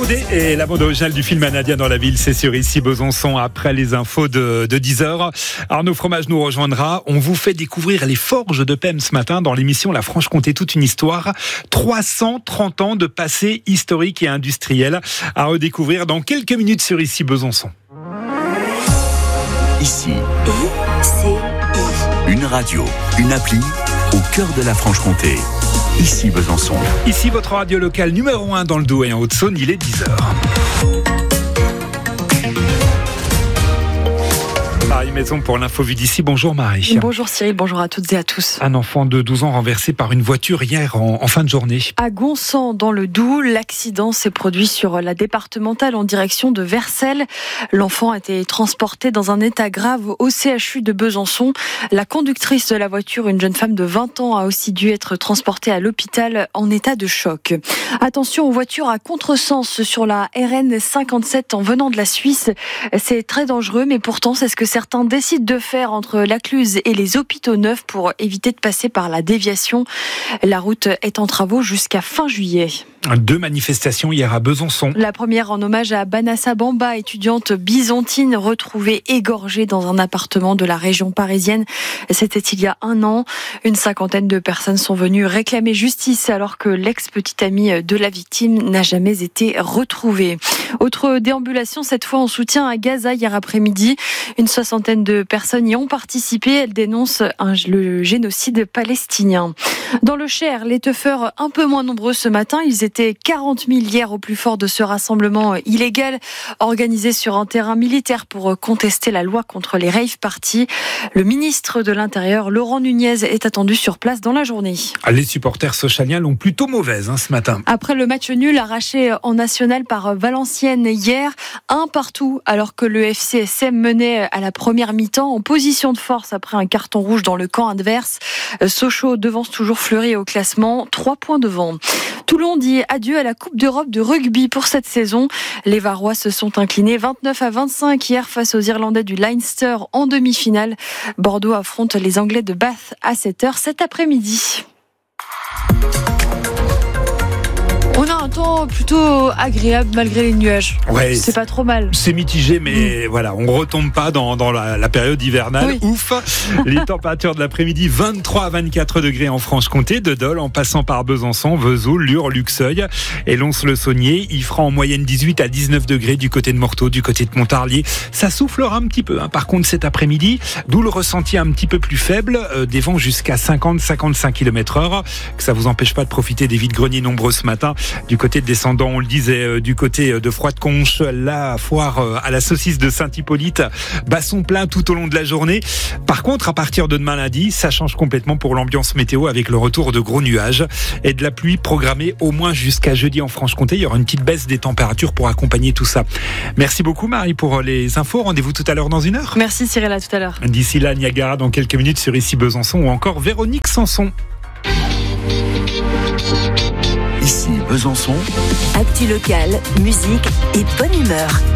Baudet et la bande originale du film Nadia dans la ville, c'est sur Ici Besançon après les infos de 10h. Arnaud Fromage nous rejoindra. On vous fait découvrir les forges de Pem ce matin dans l'émission La Franche-Comté, toute une histoire. 330 ans de passé historique et industriel à redécouvrir dans quelques minutes sur Ici Besançon. Ici, une radio, une appli au cœur de la Franche-Comté. Ici Besançon. Ici votre radio locale numéro 1 dans le Doubs et en Haute-Saône, il est 10h. Marie Maison pour l'info vue d'ici. Bonjour Marie. Bonjour Cyril, bonjour à toutes et à tous. Un enfant de 12 ans renversé par une voiture hier en fin de journée. À Gonsan, dans le Doubs, l'accident s'est produit sur la départementale en direction de Vercelles. L'enfant a été transporté dans un état grave au CHU de Besançon. La conductrice de la voiture, une jeune femme de 20 ans, a aussi dû être transportée à l'hôpital en état de choc. Attention aux voitures à contresens sur la RN 57 en venant de la Suisse. C'est très dangereux, mais pourtant c'est ce que certains décident de faire entre la Cluse et les Hôpitaux Neufs pour éviter de passer par la déviation. La route est en travaux jusqu'à fin juillet. 2 manifestations hier à Besançon. La première en hommage à Banassa Bamba, étudiante byzantine retrouvée égorgée dans un appartement de la région parisienne. C'était il y a 1 an. Une 50aine de personnes sont venues réclamer justice alors que l'ex-petite amie de la victime n'a jamais été retrouvée. Autre déambulation, cette fois en soutien à Gaza hier après-midi. Une 60aine de personnes y ont participé. Elles dénoncent le génocide palestinien. Dans le Cher, les teufeurs un peu moins nombreux ce matin. Ils étaient 40 000 hier au plus fort de ce rassemblement illégal organisé sur un terrain militaire pour contester la loi contre les rave parties. Le ministre de l'Intérieur, Laurent Nunez, est attendu sur place dans la journée. Les supporters socialiens l'ont plutôt mauvaise ce matin. Après le match nul arraché en national par Valenciennes hier, 1-1 alors que le FCSM menait à la première mi-temps en position de force après un carton rouge dans le camp adverse. Sochaux devance toujours Fleury au classement, 3 points devant. Toulon dit adieu à la Coupe d'Europe de rugby pour cette saison. Les Varois se sont inclinés 29-25 hier face aux Irlandais du Leinster en demi-finale. Bordeaux affronte les Anglais de Bath à 7h cet après-midi. On a un temps plutôt agréable malgré les nuages. Ouais, c'est pas trop mal. C'est mitigé, mais voilà, on retombe pas dans la période hivernale. Oui. Ouf. Les températures de l'après-midi, 23 à 24 degrés en Franche-Comté, de Dole en passant par Besançon, Vesoul, Lure, Luxeuil et Lons-le-Saunier. Il fera en moyenne 18 à 19 degrés du côté de Morteau, du côté de Pontarlier. Ça soufflera un petit peu. Par contre, cet après-midi, d'où le ressenti un petit peu plus faible, des vents jusqu'à 50-55 km/h. Que ça vous empêche pas de profiter des vides-greniers nombreux ce matin. Du côté de Descendants, on le disait, du côté de Froide-Conche, la foire à la saucisse de Saint-Hippolyte, basson plein tout au long de la journée. Par contre, à partir de demain lundi, ça change complètement pour l'ambiance météo avec le retour de gros nuages et de la pluie programmée au moins jusqu'à jeudi en Franche-Comté. Il y aura une petite baisse des températures pour accompagner tout ça. Merci beaucoup Marie pour les infos. Rendez-vous tout à l'heure dans 1 heure. Merci Cyril, à tout à l'heure. D'ici là, Niagara dans quelques minutes sur Ici Besançon ou encore Véronique Sanson. Ici Besançon. Actu local, musique et bonne humeur.